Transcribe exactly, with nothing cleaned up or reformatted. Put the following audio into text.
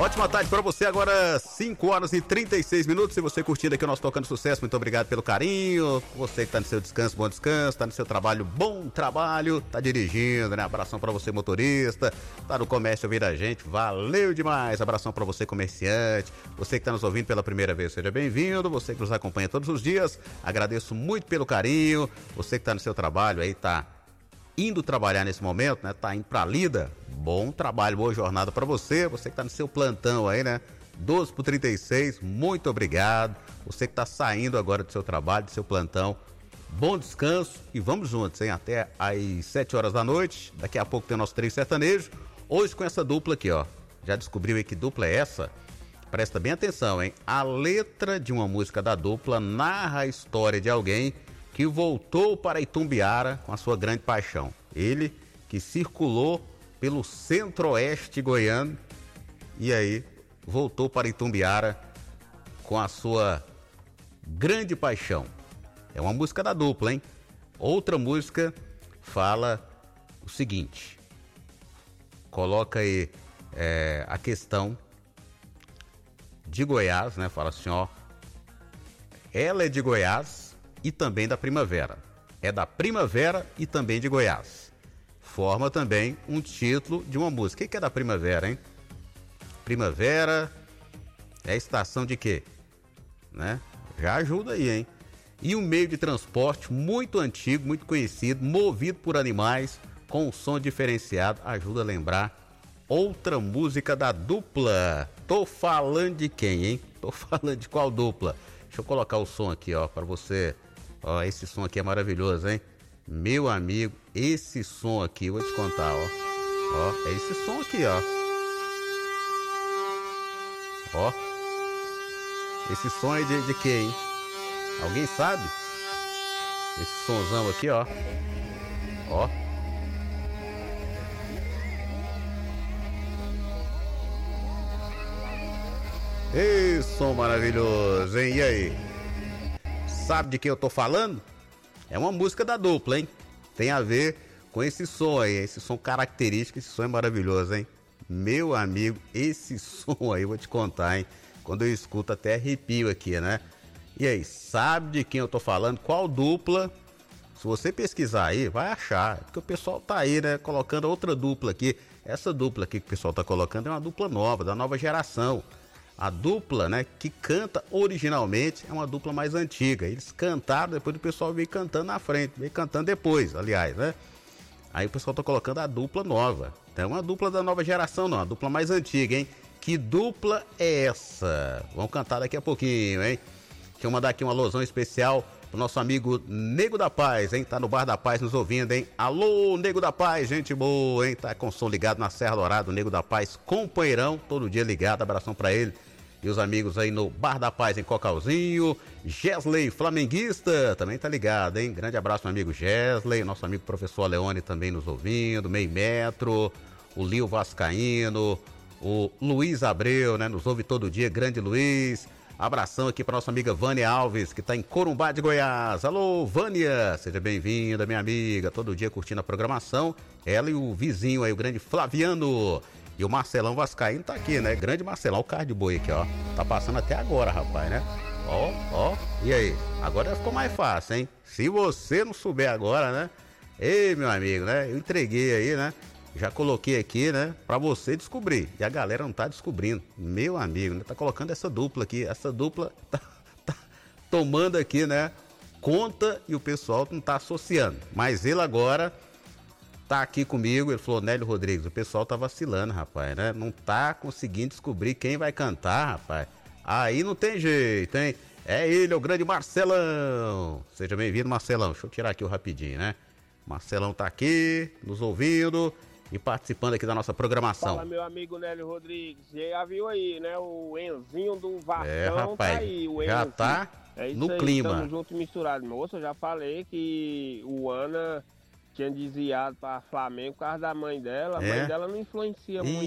Ótima tarde para você, agora cinco horas e trinta e seis minutos. Se você curtindo aqui o nosso Tocando Sucesso, muito obrigado pelo carinho. Você que tá no seu descanso, bom descanso. Tá no seu trabalho, bom trabalho. Tá dirigindo, né? Abração para você, motorista. Tá no comércio ouvindo a gente, valeu demais. Abração para você, comerciante. Você que tá nos ouvindo pela primeira vez, seja bem-vindo. Você que nos acompanha todos os dias, agradeço muito pelo carinho. Você que tá no seu trabalho aí, tá indo trabalhar nesse momento, né? Tá indo pra lida. Bom trabalho, boa jornada pra você. Você que tá no seu plantão aí, né? doze por trinta e seis, muito obrigado. Você que tá saindo agora do seu trabalho, do seu plantão, bom descanso e vamos juntos, hein? Até às sete horas da noite. Daqui a pouco tem o nosso Trio Sertanejo. Hoje com essa dupla aqui, ó. Já descobriu aí que dupla é essa? Presta bem atenção, hein? A letra de uma música da dupla narra a história de alguém que voltou para Itumbiara com a sua grande paixão. Ele que circulou pelo centro-oeste goiano e aí voltou para Itumbiara com a sua grande paixão. É uma música da dupla, hein? Outra música fala o seguinte, coloca aí é, a questão de Goiás, né? Fala assim, ó, ela é de Goiás e também da primavera. É da primavera e também de Goiás. Forma também um título de uma música. O que é da primavera, hein? Primavera é estação de quê? Né? Já ajuda aí, hein? E um meio de transporte muito antigo, muito conhecido, movido por animais, com um som diferenciado, ajuda a lembrar outra música da dupla. Tô falando de quem, hein? Tô falando de qual dupla? Deixa eu colocar o som aqui, ó, para você. Ó, esse som aqui é maravilhoso, hein? Meu amigo, esse som aqui, eu vou te contar, ó. Ó, é esse som aqui, ó. Ó. Esse som é de, de quê, hein? Alguém sabe? Esse sonzão aqui, ó. Ó. Ei, som maravilhoso, hein? E aí? Sabe de quem eu tô falando? É uma música da dupla, hein? Tem a ver com esse som aí, esse som característico, esse som é maravilhoso, hein? Meu amigo, esse som aí, eu vou te contar, hein? Quando eu escuto até arrepio aqui, né? E aí, sabe de quem eu tô falando? Qual dupla? Se você pesquisar aí, vai achar. Porque o pessoal tá aí, né? Colocando outra dupla aqui. Essa dupla aqui que o pessoal tá colocando é uma dupla nova, da nova geração. A dupla, né, que canta originalmente é uma dupla mais antiga. Eles cantaram, depois o pessoal veio cantando na frente, veio cantando depois, aliás, né? Aí o pessoal tá colocando a dupla nova. Então é uma dupla da nova geração, não, a dupla mais antiga, hein? Que dupla é essa? Vamos cantar daqui a pouquinho, hein? Deixa eu mandar aqui uma alusão especial pro nosso amigo Nego da Paz, hein? Tá no Bar da Paz nos ouvindo, hein? Alô, Nego da Paz, gente boa, hein? Tá com o som ligado na Serra Dourada, o Nego da Paz, companheirão, todo dia ligado, abração pra ele. E os amigos aí no Bar da Paz em Cocalzinho, Gesley, flamenguista, também tá ligado, hein? Grande abraço, meu amigo Gesley, nosso amigo professor Leone também nos ouvindo, Meio Metro, o Lio Vascaíno, o Luiz Abreu, né? Nos ouve todo dia, grande Luiz. Abração aqui para nossa amiga Vânia Alves, que está em Corumbá de Goiás. Alô, Vânia, seja bem-vinda, minha amiga, todo dia curtindo a programação. Ela e o vizinho aí, o grande Flaviano. E o Marcelão Vascaíno tá aqui, né? Grande Marcelão, o carro de boi aqui, ó. Tá passando até agora, rapaz, né? Ó, ó. E aí? Agora ficou mais fácil, hein? Se você não souber agora, né? Ei, meu amigo, né? Eu entreguei aí, né? Já coloquei aqui, né? Pra você descobrir. E a galera não tá descobrindo. Meu amigo, né? Tá colocando essa dupla aqui. Essa dupla tá, tá tomando aqui, né? Conta e o pessoal não tá associando. Mas ele agora tá aqui comigo. Ele falou, Nélio Rodrigues, o pessoal tá vacilando, rapaz, né? Não tá conseguindo descobrir quem vai cantar, rapaz. Aí não tem jeito, hein? É ele, o grande Marcelão. Seja bem-vindo, Marcelão. Deixa eu tirar aqui o rapidinho, né? Marcelão tá aqui, nos ouvindo e participando aqui da nossa programação. Fala, meu amigo Nélio Rodrigues. Já viu aí, né? O Enzinho do Vascão é, rapaz, tá aí. O já Enzinho. tá é isso no aí, clima. Estamos juntos e misturados. Moça, eu já falei que o Ana tinha desviado para Flamengo por causa da mãe dela. A é? mãe dela não influencia e... muito.